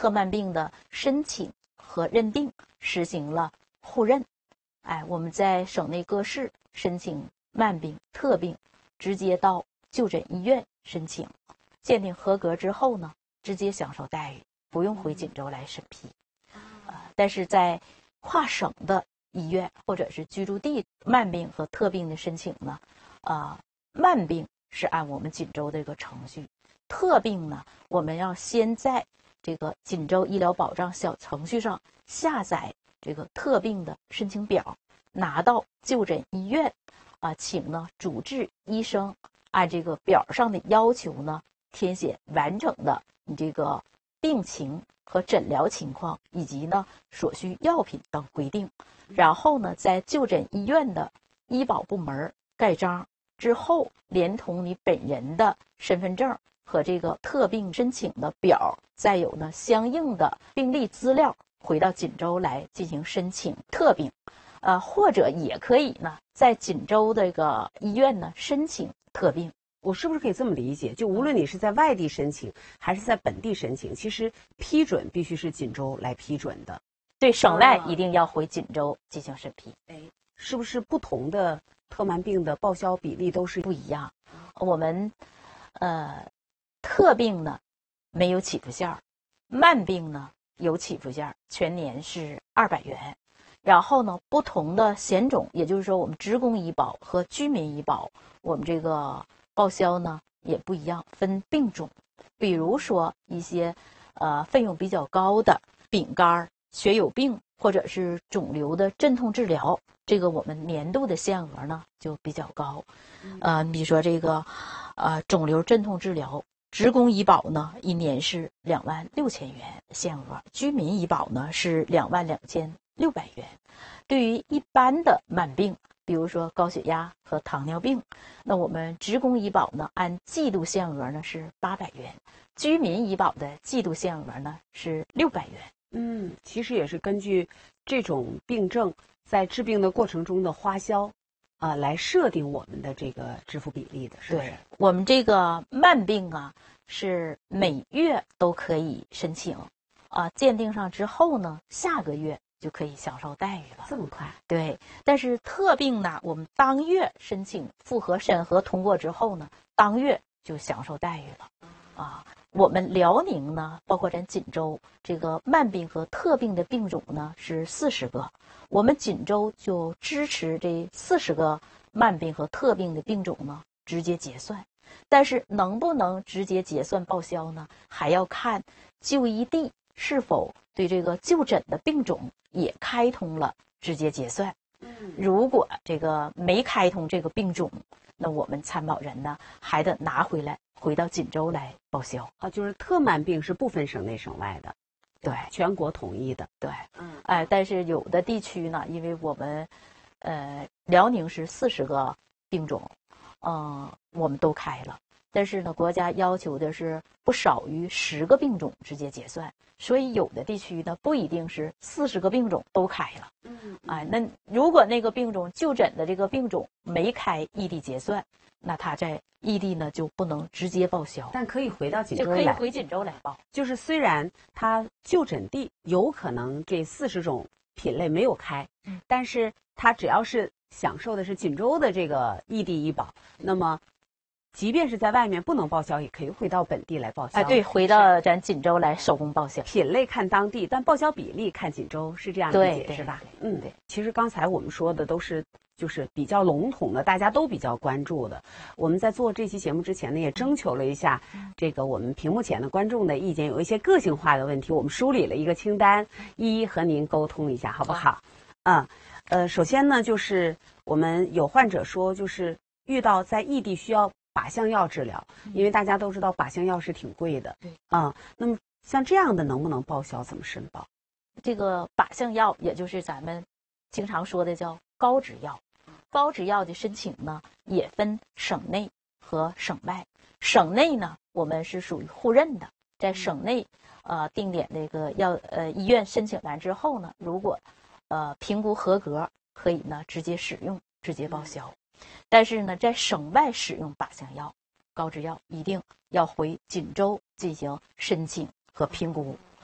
特慢病的申请和认定实行了互认。我们在省内各市申请慢病、特病，直接到就诊医院申请，鉴定合格之后呢，直接享受待遇，不用回锦州来审批。但是在跨省的医院或者是居住地慢病和特病的申请呢，慢病是按我们锦州这个程序，特病呢，我们要先在这个锦州医疗保障小程序上下载这个特病的申请表，拿到就诊医院请呢主治医生按这个表上的要求呢填写完整的你这个病情和诊疗情况，以及呢所需药品等规定，然后呢在就诊医院的医保部门盖章之后，连同你本人的身份证和这个特病申请的表，再有呢相应的病历资料，回到锦州来进行申请特病，或者也可以呢在锦州这个医院呢申请特病。 我是不是可以这么理解？就无论你是在外地申请还是在本地申请，其实批准必须是锦州来批准的。 对，省外一定要回锦州进行审批。 是不是不同的特慢病的报销比例都是不一样？我们特病呢没有起付线，慢病呢有起付线，全年是200元。然后呢，不同的险种，也就是说我们职工医保和居民医保，我们这个报销呢也不一样，分病种。比如说一些费用比较高的丙肝、血友病或者是肿瘤的镇痛治疗，这个我们年度的限额呢就比较高。比如说这个肿瘤镇痛治疗，职工医保呢一年是26000元限额，居民医保呢是22600元。对于一般的慢病，比如说高血压和糖尿病，那我们职工医保呢按季度限额呢是800元，居民医保的季度限额呢是600元。 其实也是根据这种病症在治病的过程中的花销来设定我们的这个支付比例的，是不是？ 对，我们这个慢病是每月都可以申请，鉴定上之后呢，下个月就可以享受待遇了。 这么快？ 对，但是特病呢，我们当月申请复核审核通过之后呢，当月就享受待遇了。我们辽宁呢，包括咱锦州这个慢病和特病的病种呢是40个，我们锦州就支持这40个慢病和特病的病种呢直接结算。但是能不能直接结算报销呢，还要看就医地是否对这个就诊的病种也开通了直接结算。如果这个没开通这个病种，那我们参保人呢还得拿回来回到锦州来报销。 就是特慢病是不分省内省外的， 对， 全国统一的。 对，但是有的地区呢，因为我们辽宁是40个病种，我们都开了，但是呢，国家要求的是不少于10个病种直接结算，所以有的地区呢不一定是40个病种都开了。那如果那个病种就诊的这个病种没开异地结算，那他在异地呢就不能直接报销， 但可以回到锦州就可以回锦州来报。 就是虽然他就诊地有可能这40种品类没有开，但是他只要是享受的是锦州的这个异地医保，那么即便是在外面不能报销，也可以回到本地来报销。 对，回到咱锦州来手工报销。 品类看当地，但报销比例看锦州，是这样理解是吧？ 对。 其实刚才我们说的都是就是比较笼统的，大家都比较关注的。我们在做这期节目之前呢，也征求了一下这个我们屏幕前的观众的意见，有一些个性化的问题，我们梳理了一个清单，一一和您沟通一下，好不好？首先呢，就是我们有患者说，就是遇到在异地需要靶向药治疗，因为大家都知道靶向药是挺贵的。那么像这样的能不能报销？怎么申报？ 这个靶向药，也就是咱们经常说的叫高脂药。高脂药的申请呢，也分省内和省外。省内呢，我们是属于互认的，在省内定点那个医院申请完之后呢，如果评估合格，可以呢直接使用，直接报销。但是呢，在省外使用靶向药、高脂药，一定要回锦州进行申请和评估，